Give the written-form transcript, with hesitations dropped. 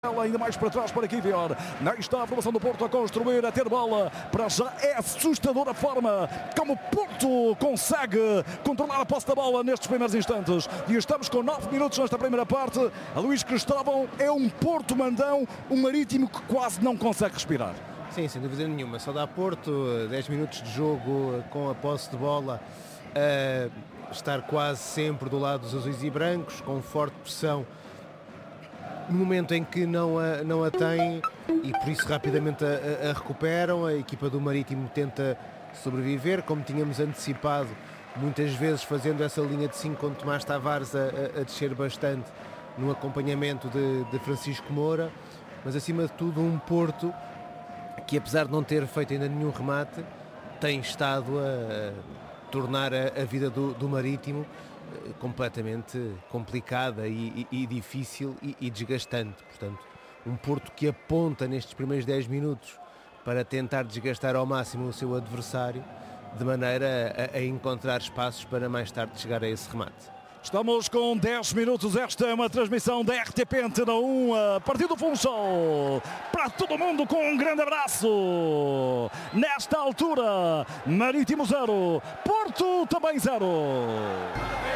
Ela ainda mais para trás para Kivior. Não está a formação do Porto a construir, a ter bola. Para já é assustadora a forma como o Porto consegue controlar a posse da bola nestes primeiros instantes. E estamos com 9 minutos nesta primeira parte. A Luís Cristóvão é um Porto mandão, um Marítimo que quase não consegue respirar. Sim, sem dúvida nenhuma. Só dá Porto 10 minutos de jogo com a posse de bola. Estar quase sempre do lado dos azuis e brancos, com forte pressão no momento em que não a têm, e por isso rapidamente a recuperam. A equipa do Marítimo tenta sobreviver, como tínhamos antecipado, muitas vezes fazendo essa linha de 5 com Tomás Tavares a descer bastante no acompanhamento de Francisco Moura, mas acima de tudo um Porto que, apesar de não ter feito ainda nenhum remate, tem estado a tornar a vida do Marítimo completamente complicada e difícil e desgastante. Portanto, um Porto que aponta nestes primeiros 10 minutos para tentar desgastar ao máximo o seu adversário, de maneira a encontrar espaços para mais tarde chegar a esse remate. Estamos com 10 minutos, esta é uma transmissão da RTP Antena 1, a partir do Funchal, para todo mundo com um grande abraço. Nesta altura, Marítimo 0, Porto também 0.